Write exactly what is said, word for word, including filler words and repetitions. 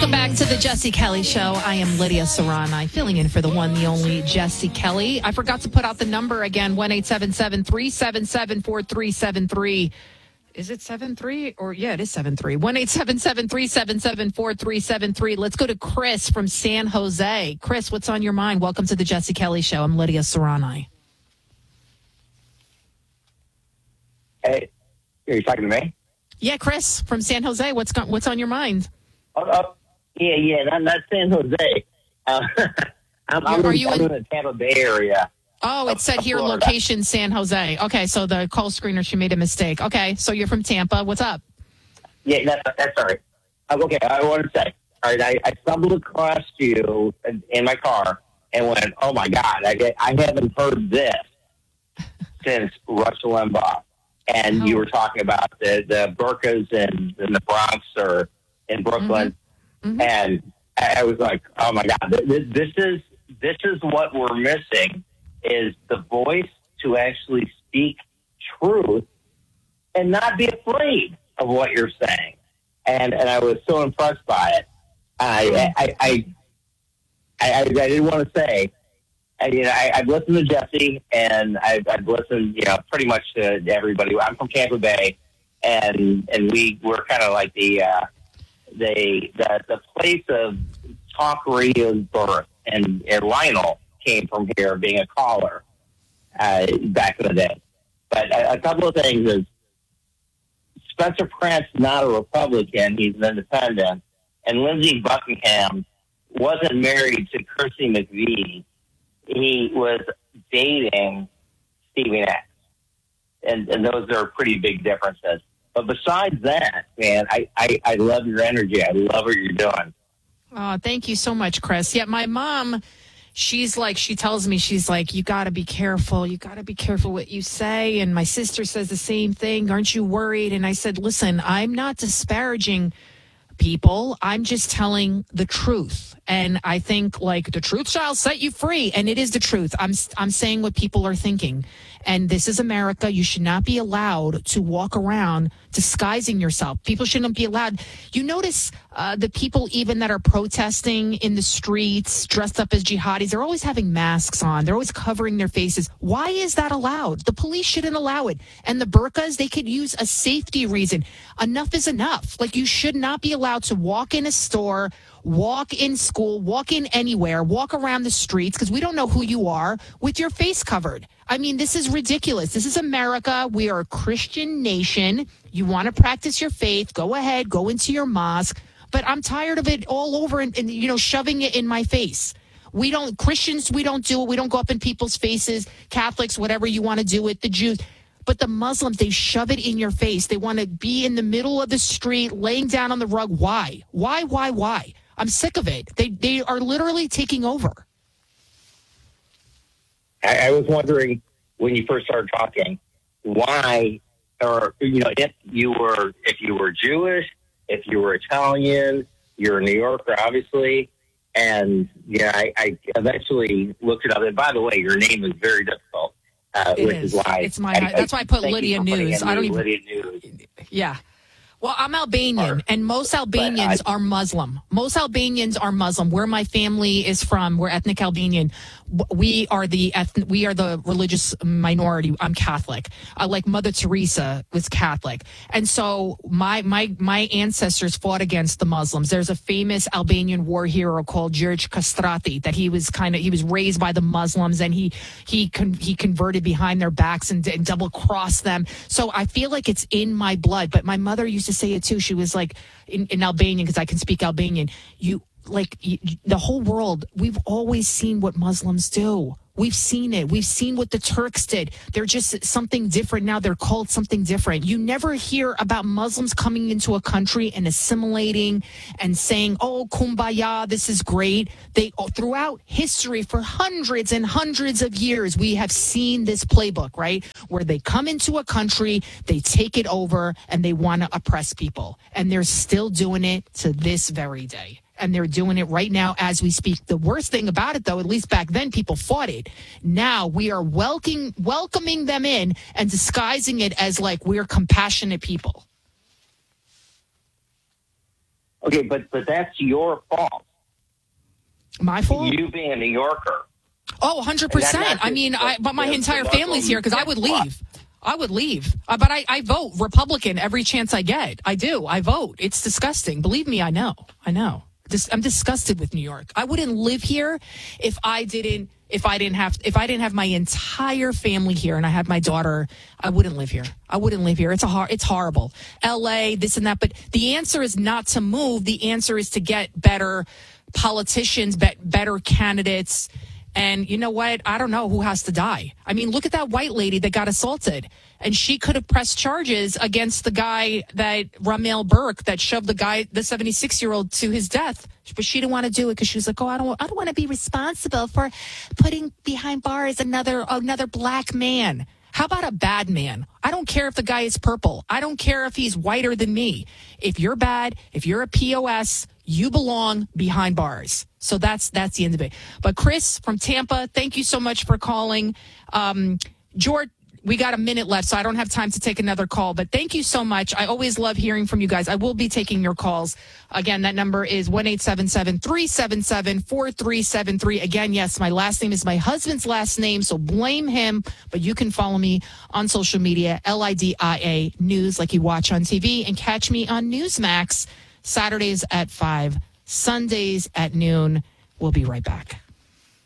Welcome back to the Jesse Kelly Show. I am Lydia Serrani, filling in for the one, the only Jesse Kelly. I forgot to put out the number again, one eight seven seven, three seven seven, four three seven three. Is it seven three? Or, yeah, it is seven three. one eight seven seven, three seven seven, four three seven three. Let's go to Chris from San Jose. Chris, what's on your mind? Welcome to the Jesse Kelly Show. I'm Lydia Serrani. Hey, are you talking to me? Yeah, Chris from San Jose. What's go- what's on your mind? Oh, oh yeah, yeah, not, not San Jose. Uh, I'm, I'm, Are in, you I'm in- in the Tampa Bay area. Oh, it of- said of here Florida. location San Jose. Okay, so the call screener, she made a mistake. Okay, so you're from Tampa. What's up? Yeah, that's, that's all right. Uh, okay, I want to say, all right, I, I stumbled across you in, in my car and went, oh, my God, I, I haven't heard this since Rush Limbaugh. And Oh. you were talking about the, the burqas in, in the Bronx or in Brooklyn. Mm-hmm. And I, I was like, oh, my God, this, this is this is what we're missing, is the voice to actually speak truth and not be afraid of what you're saying. And and I was so impressed by it. I I I, I, I, I didn't want to say, I, you know, I, I've listened to Jesse, and I've, I've listened, you know, pretty much to everybody. I'm from Tampa Bay, and and we we're kind of like the uh, the the the place of talk radio's birth. And, and Lionel came from here, being a caller uh, back in the day. But a, a couple of things is Spencer Pratt's not a Republican; he's an independent. And Lindsey Buckingham wasn't married to Kirstie McVie. He was dating Stevie Nicks. And, and those are pretty big differences. But besides that, man, I, I, I love your energy. I love what you're doing. Oh, thank you so much, Chris. Yeah, my mom, she's like, she tells me, she's like, you got to be careful. You got to be careful what you say. And my sister says the same thing. Aren't you worried? And I said, listen, I'm not disparaging people. I'm just telling the truth. And I think, like, the truth shall set you free. And it is the truth. I'm I'm saying what people are thinking. And this is America. You should not be allowed to walk around disguising yourself. People shouldn't be allowed. You notice uh, the people even that are protesting in the streets, dressed up as jihadis, they're always having masks on. They're always covering their faces. Why is that allowed? The police shouldn't allow it. And the burqas, they could use a safety reason. Enough is enough. Like, you should not be allowed to walk in a store, walk in school, walk in anywhere, walk around the streets, because we don't know who you are, with your face covered. I mean, this is ridiculous. This is America. We are a Christian nation. You want to practice your faith, go ahead, go into your mosque. But I'm tired of it all over and, and, you know, shoving it in my face. We don't, Christians, we don't do it. We don't go up in people's faces. Catholics, whatever you want to do it. The Jews. But the Muslims, they shove it in your face. They want to be in the middle of the street, laying down on the rug. Why? Why, why, why? I'm sick of it. They they are literally taking over. I, I was wondering when you first started talking, why, or you know, if you were if you were Jewish, if you were Italian, you're a New Yorker, obviously, and yeah, I, I eventually looked it up. And by the way, your name is very difficult, uh, It which is. is why It's my. I, That's why I put thank you Lydia for putting News. in I don't the even. Lydia News. Yeah. Well, I'm Albanian, Or- and most Albanians but I- are Muslim. Most Albanians are Muslim. Where my family is from, we're ethnic Albanian. We are the ethnic, we are the religious minority. I'm Catholic. Uh, like Mother Teresa was Catholic, and so my my my ancestors fought against the Muslims. There's a famous Albanian war hero called George Castrati that he was kind of he was raised by the Muslims, and he he con, he converted behind their backs and, and double crossed them. So I feel like it's in my blood. But my mother used to say it too. She was like, in, in Albanian, because I can speak Albanian, you like you, the whole world, we've always seen what Muslims do. We've seen it. We've seen what the Turks did. They're just something different now. They're called something different. You never hear about Muslims coming into a country and assimilating and saying, oh, kumbaya, this is great. They, throughout history, for hundreds and hundreds of years, we have seen this playbook, right? Where they come into a country, they take it over, and they want to oppress people. And they're still doing it to this very day. And they're doing it right now as we speak. The worst thing about it, though, at least back then, people fought it. Now we are welcoming welcoming them in and disguising it as like we're compassionate people. Okay, but but that's your fault. My fault? You being a New Yorker. Oh, one hundred percent. I mean, I, but my entire family's here because I would leave. I would leave. Uh, but I, I vote Republican every chance I get. I do. I vote. It's disgusting. Believe me, I know. I know. Dis- I'm disgusted with New York. I wouldn't live here if I didn't if I didn't have if I didn't have my entire family here and I had my daughter. I wouldn't live here. I wouldn't live here. It's a hor- it's horrible. L A, this and that. But the answer is not to move. The answer is to get better politicians, be- better candidates. And you know what? I don't know who has to die. I mean, look at that white lady that got assaulted. And she could have pressed charges against the guy that Ramel Burke that shoved the guy, the seventy-six-year-old, to his death. But she didn't want to do it because she was like, oh, I don't, I don't want to be responsible for putting behind bars another, another black man. How about a bad man? I don't care if the guy is purple. I don't care if he's whiter than me. If you're bad, if you're a P O S, you belong behind bars. So that's that's the end of it. But Chris from Tampa, thank you so much for calling. Um, George, we got a minute left, so I don't have time to take another call. But thank you so much. I always love hearing from you guys. I will be taking your calls. Again, that number is one eight seven seven, three seven seven, four three seven three. Again, yes, my last name is my husband's last name, so blame him. But you can follow me on social media, L I D I A News, like you watch on T V, and catch me on Newsmax Saturdays at five, Sundays at noon. We'll be right back.